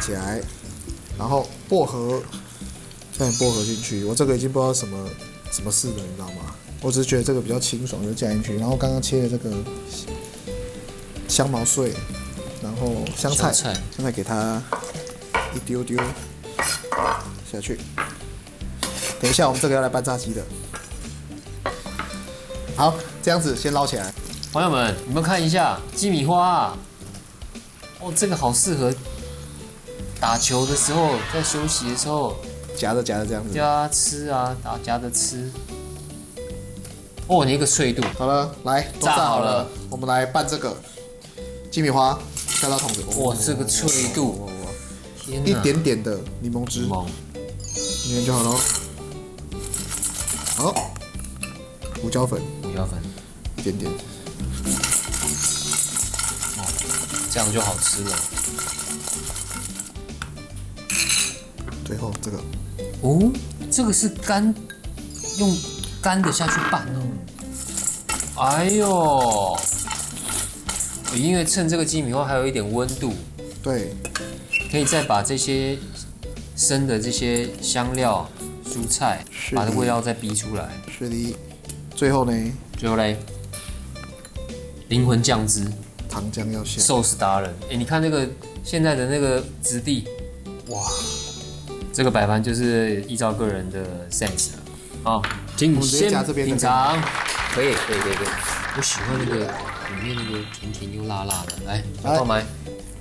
起来，然后薄荷，加点薄荷进去。我这个已经不知道什么事了，你知道吗？我只是觉得这个比较清爽，就加进去。然后刚刚切的这个香茅碎，然后香菜给它一丢丢下去。等一下，我们这个要来拌炸鸡的。好，这样子先捞起来。 朋友们，你们看一下鸡米花啊！哦，这个好适合打球的时候，在休息的时候夹着这样子。 夹吃啊，夹着吃。哦，你一个脆度。 好了，来，都炸好了，我们来拌这个鸡米花，下到桶子。 哇，这个脆度， 一点点的柠檬汁，里面就好了。好，胡椒粉，一点点。 哦，这样就好吃了。 最后这个。 哦，这个是用干的下去拌哦。哎呦，因为趁这个鸡米花还有一点温度， 对， 可以再把这些生的这些香料、蔬菜，把这味道再逼出来。 是的。最后呢？ 灵魂酱汁， 糖浆要下。 寿司达人，你看那个现在的那个质地，哇，这个摆盘就是依照个人的 sense 了。好，请先品尝。可以。我喜欢那个里面那个甜甜又辣辣的，来，小胖买。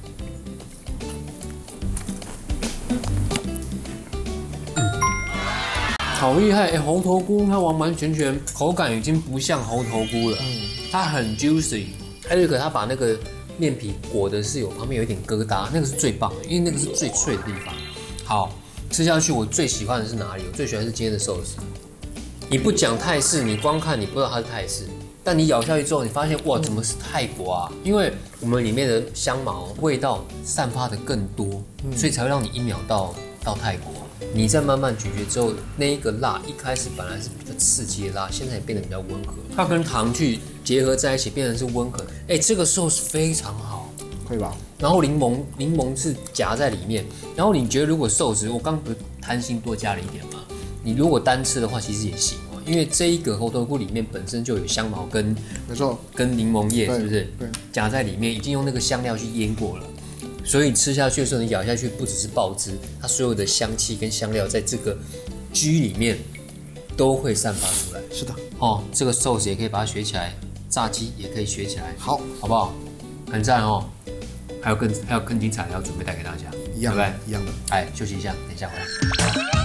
好厉害！猴头菇它完完全全口感已经不像猴头菇了，它很 juicy。还有一个，它把那个面皮裹的是旁边有一点疙瘩，那个是最棒的，因为那个是最脆的地方。好，吃下去我最喜欢的是哪里？我最喜欢是今天的寿司。你不讲泰式，你光看你不知道它是泰式，但你咬下去之后，你发现哇，怎么是泰国啊？因为我们里面的香茅味道散发的更多，所以才会让你一秒到泰国。你再慢慢咀嚼之后，那一个辣一开始本来是比较刺激的辣，现在也变得比较温和。它跟糖去结合在一起，变成是温和。这个寿司非常好， 可以吧？ 然后柠檬是夹在里面，然后你觉得如果寿司，我刚不是贪心多加了一点吗？你如果单吃的话，其实也行哦，因为这一个猴头菇里面本身就有香茅没错， 跟柠檬叶，是不是？ 对， 夹在里面，已经用那个香料去腌过了。所以吃下去的时候，你咬下去不只是爆汁，它所有的香气跟香料在这个居里面都会散发出来。 是的， 这个寿司也可以把它学起来，炸鸡也可以学起来， 好不好？很赞哦！还有更精彩的要准备带给大家， 一样的。 休息一下，等一下回来。